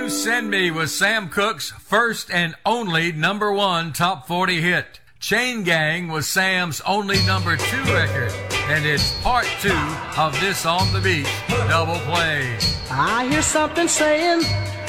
You Send Me was Sam Cooke's first and only number 1 top 40 hit. Chain Gang was Sam's only number 2 record. And it's part 2 of this On the Beach double play. I hear something saying